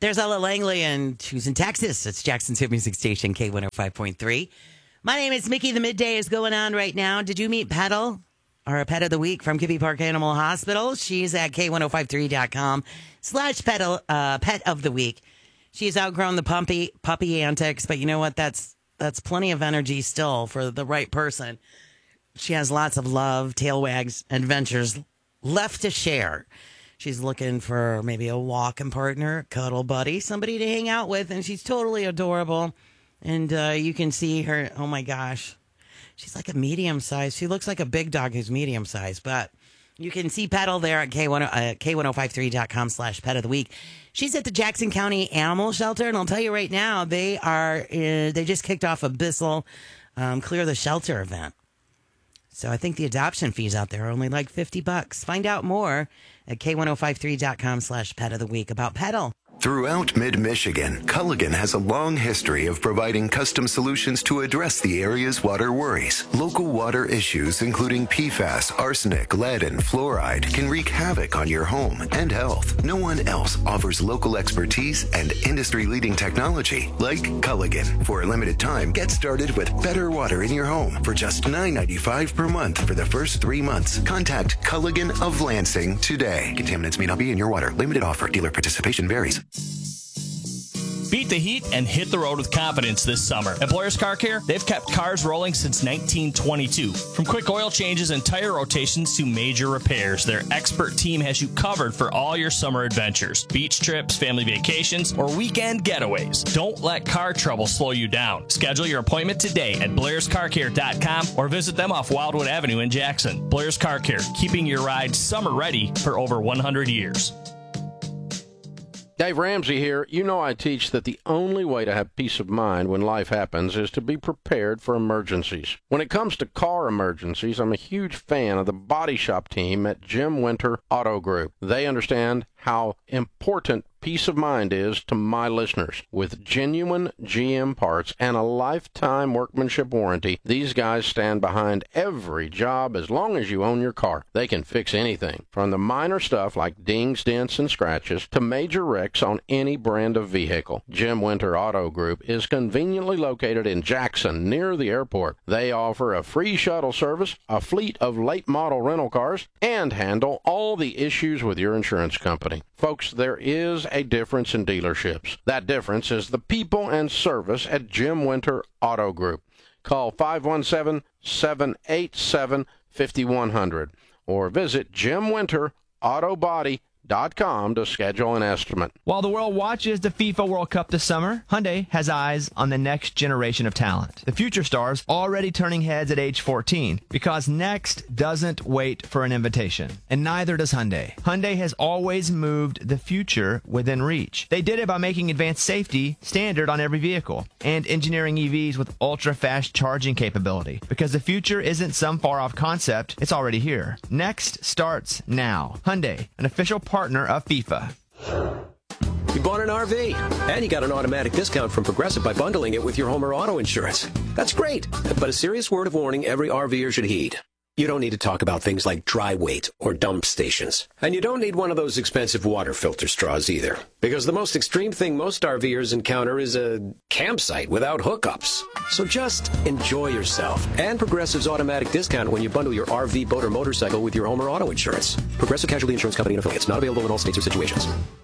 There's Ella Langley, and who's in Texas. It's Jackson's Hit Music Station, K105.3. My name is Mickey. The midday is going on right now. Did you meet Petal, our Pet of the Week from Kippy Park Animal Hospital? She's at K1053.com/Pet of the Week. She's outgrown the puppy antics, but you know what? That's plenty of energy still for the right person. She has lots of love, tail wags, adventures left to share. She's looking for maybe a walking partner, cuddle buddy, somebody to hang out with, and she's totally adorable. And you can see her, oh my gosh, she's like a medium size. She looks like a big dog who's medium size, but you can see Petal there at K1053.com/Pet of the Week. She's at the Jackson County Animal Shelter, and I'll tell you right now, they just kicked off a Bissell Clear the Shelter event. So I think the adoption fees out there are only like $50. Find out more at K1053.com/Pet of the Week about Petal. Throughout mid-Michigan, Culligan has a long history of providing custom solutions to address the area's water worries. Local water issues, including PFAS, arsenic, lead, and fluoride, can wreak havoc on your home and health. No one else offers local expertise and industry-leading technology like Culligan. For a limited time, get started with better water in your home for just $9.95 per month for the first 3 months. Contact Culligan of Lansing today. Contaminants may not be in your water. Limited offer. Dealer participation varies. Beat the heat and hit the road with confidence this summer. At Blair's Car Care, they've kept cars rolling since 1922. From quick oil changes and tire rotations to major repairs, their expert team has you covered for all your summer adventures. Beach trips, family vacations, or weekend getaways. Don't let car trouble slow you down. Schedule your appointment today at blairscarcare.com or visit them off Wildwood Avenue in Jackson. Blair's Car Care, keeping your ride summer ready for over 100 years. Dave Ramsey here. You know I teach that the only way to have peace of mind when life happens is to be prepared for emergencies. When it comes to car emergencies, I'm a huge fan of the body shop team at Jim Winter Auto Group. They understand how important peace of mind is to my listeners. With genuine GM parts and a lifetime workmanship warranty, these guys stand behind every job as long as you own your car. They can fix anything, from the minor stuff like dings, dents, and scratches to major wrecks on any brand of vehicle. Jim Winter Auto Group is conveniently located in Jackson, near the airport. They offer a free shuttle service, a fleet of late model rental cars, and handle all the issues with your insurance company. Folks, there is a difference in dealerships. That difference is the people and service at Jim Winter Auto Group. Call 517-787-5100 or visit JimWinterAutoBody.com to schedule an estimate. While the world watches the FIFA World Cup this summer, Hyundai has eyes on the next generation of talent. The future stars already turning heads at age 14, because next doesn't wait for an invitation. And neither does Hyundai. Hyundai has always moved the future within reach. They did it by making advanced safety standard on every vehicle and engineering EVs with ultra-fast charging capability. Because the future isn't some far-off concept, it's already here. Next starts now. Hyundai, an official partner of FIFA. You bought an RV, and you got an automatic discount from Progressive by bundling it with your home or auto insurance. That's great, but a serious word of warning every RVer should heed. You don't need to talk about things like dry weight or dump stations. And you don't need one of those expensive water filter straws either. Because the most extreme thing most RVers encounter is a campsite without hookups. So just enjoy yourself. And Progressive's automatic discount when you bundle your RV, boat, or motorcycle with your home or auto insurance. Progressive Casualty Insurance Company and affiliates. Not available in all states or situations.